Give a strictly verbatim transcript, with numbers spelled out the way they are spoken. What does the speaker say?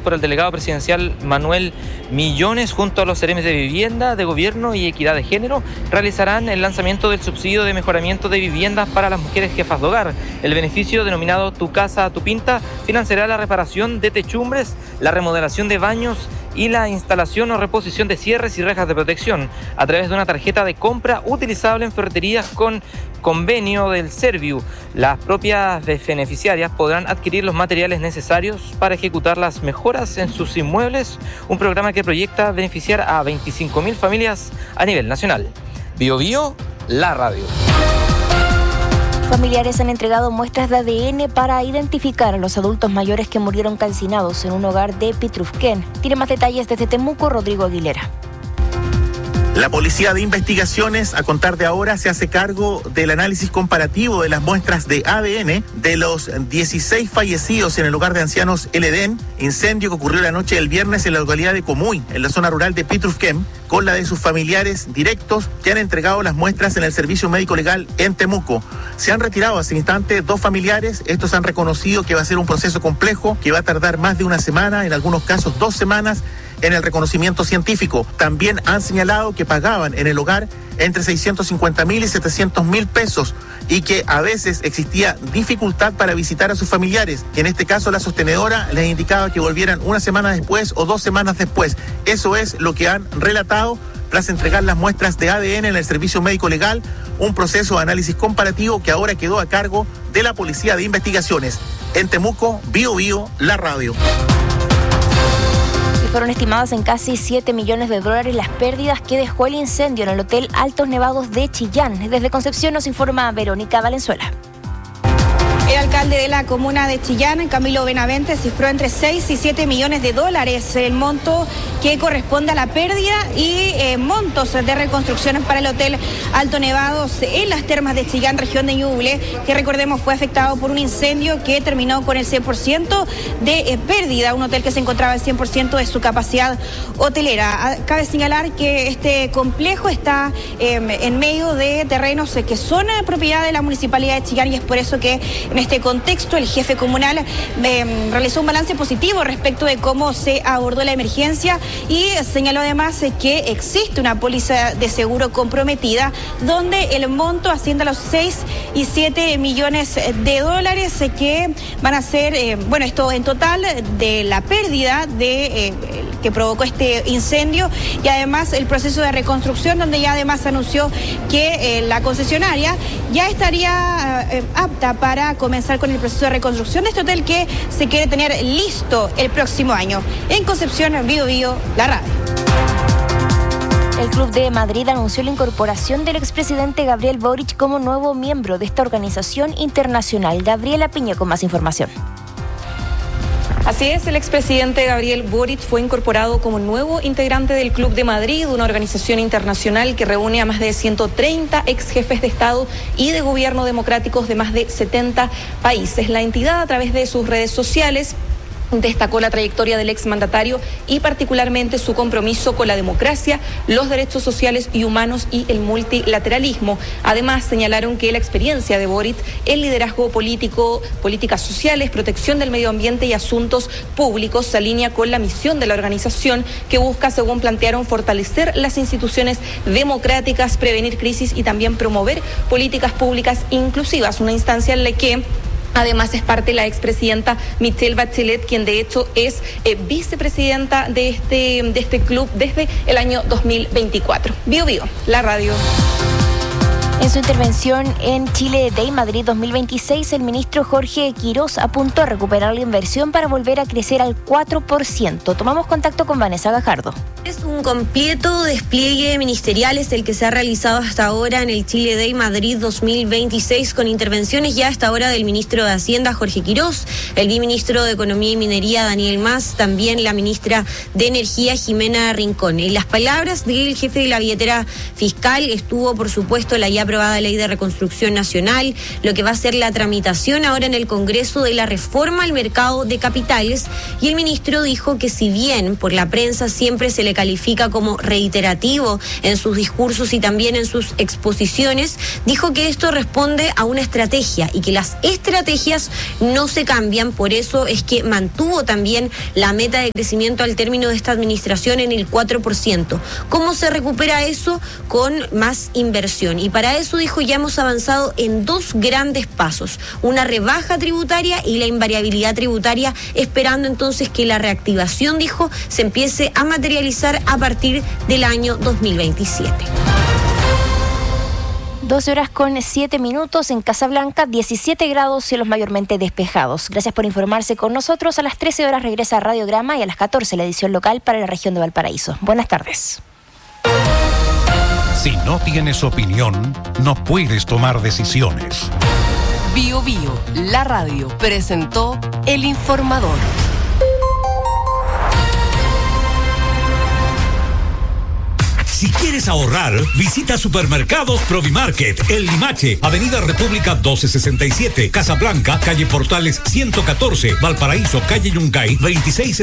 por el delegado presidencial Manuel Millones, junto a los seremes de Vivienda, de Gobierno y Equidad de Género, realizarán el lanzamiento del subsidio de mejoramiento de viviendas para las mujeres jefas de hogar. El beneficio, denominado Tu Casa, Tu Pinta, financiará la reparación de techumbres, la remodelación de baños y la instalación o reposición de cierres y rejas de protección a través de una tarjeta de compra utilizable en ferreterías con convenio del Serviu. Las propias beneficiarias podrán adquirir los materiales necesarios para ejecutar las mejoras en sus inmuebles, un programa que proyecta beneficiar a veinticinco mil familias a nivel nacional. Bio Bio, la radio. Familiares han entregado muestras de A D N para identificar a los adultos mayores que murieron calcinados en un hogar de Pitrufquén. Tiene más detalles desde Temuco, Rodrigo Aguilera. La Policía de Investigaciones, a contar de ahora, se hace cargo del análisis comparativo de las muestras de A D N de los dieciséis fallecidos en el hogar de ancianos El Edén, incendio que ocurrió la noche del viernes en la localidad de Comuy, en la zona rural de Pitrufquén, con la de sus familiares directos que han entregado las muestras en el Servicio Médico Legal en Temuco. Se han retirado hace instante dos familiares. Estos han reconocido que va a ser un proceso complejo, que va a tardar más de una semana, en algunos casos dos semanas, en el reconocimiento científico. También han señalado que pagaban en el hogar entre seiscientos cincuenta mil y setecientos mil pesos y que a veces existía dificultad para visitar a sus familiares. En este caso, la sostenedora les indicaba que volvieran una semana después o dos semanas después. Eso es lo que han relatado tras entregar las muestras de A D N en el Servicio Médico Legal, un proceso de análisis comparativo que ahora quedó a cargo de la Policía de Investigaciones. En Temuco, Bio Bio, la radio. Fueron estimadas en casi siete millones de dólares las pérdidas que dejó el incendio en el Hotel Altos Nevados de Chillán. Desde Concepción nos informa Verónica Valenzuela. El alcalde de la comuna de Chillán, Camilo Benavente, cifró entre seis y siete millones de dólares el monto que corresponde a la pérdida y eh, montos de reconstrucción para el Hotel Alto Nevados en las termas de Chillán, región de Ñuble, que recordemos fue afectado por un incendio que terminó con el cien por ciento de eh, pérdida, un hotel que se encontraba al cien por ciento de su capacidad hotelera. Cabe señalar que este complejo está eh, en medio de terrenos que son eh, propiedad de la Municipalidad de Chillán y es por eso que en este contexto, el jefe comunal eh, realizó un balance positivo respecto de cómo se abordó la emergencia y señaló además eh, que existe una póliza de seguro comprometida donde el monto asciende a los seis y siete millones de dólares eh, que van a ser, eh, bueno, esto en total de la pérdida de, eh, que provocó este incendio y además el proceso de reconstrucción donde ya además anunció que eh, la concesionaria ya estaría eh, apta para comenzar con el proceso de reconstrucción de este hotel que se quiere tener listo el próximo año. En Concepción, Bio Bio, la radio. El Club de Madrid anunció la incorporación del expresidente Gabriel Boric como nuevo miembro de esta organización internacional. Gabriela Piña con más información. Así es, el expresidente Gabriel Boric fue incorporado como nuevo integrante del Club de Madrid, una organización internacional que reúne a más de ciento treinta ex jefes de Estado y de gobierno democráticos de más de setenta países. La entidad, a través de sus redes sociales, destacó la trayectoria del exmandatario y particularmente su compromiso con la democracia, los derechos sociales y humanos y el multilateralismo. Además, señalaron que la experiencia de Boric, el liderazgo político, políticas sociales, protección del medio ambiente y asuntos públicos se alinea con la misión de la organización que busca, según plantearon, fortalecer las instituciones democráticas, prevenir crisis y también promover políticas públicas inclusivas, una instancia en la que además es parte la expresidenta Michelle Bachelet, quien de hecho es eh, vicepresidenta de este, de este club desde el año dos mil veinticuatro. Bio Bio, la radio. En su intervención en Chile Day Madrid dos mil veintiséis, el ministro Jorge Quirós apuntó a recuperar la inversión para volver a crecer al cuatro por ciento. Tomamos contacto con Vanessa Gajardo. Es un completo despliegue ministerial, es el que se ha realizado hasta ahora en el Chile Day Madrid dos mil veintiséis, con intervenciones ya hasta ahora del ministro de Hacienda, Jorge Quirós, el viceministro de Economía y Minería, Daniel Mas, también la ministra de Energía, Jimena Rincón. En las palabras del jefe de la billetera fiscal estuvo, por supuesto, la ya aprobada Ley de Reconstrucción Nacional, lo que va a ser la tramitación ahora en el Congreso de la reforma al mercado de capitales, y el ministro dijo que si bien por la prensa siempre se le califica como reiterativo en sus discursos y también en sus exposiciones, dijo que esto responde a una estrategia y que las estrategias no se cambian. Por eso es que mantuvo también la meta de crecimiento al término de esta administración en el cuatro por ciento. ¿Cómo se recupera eso? Con más inversión. Y para eso, dijo, ya hemos avanzado en dos grandes pasos: una rebaja tributaria y la invariabilidad tributaria, esperando entonces que la reactivación, dijo, se empiece a materializar a partir del año dos mil veintisiete. doce horas con siete minutos en Casablanca, diecisiete grados, cielos mayormente despejados. Gracias por informarse con nosotros. A las trece horas regresa Radiograma y a las catorce la edición local para la región de Valparaíso. Buenas tardes. Si no tienes opinión, no puedes tomar decisiones. Bio Bio, la radio, presentó El Informador. Si quieres ahorrar, visita Supermercados Provimarket, El Limache, Avenida República doce sesenta y siete, Casablanca, calle Portales ciento catorce, Valparaíso, calle Yungay veintiséis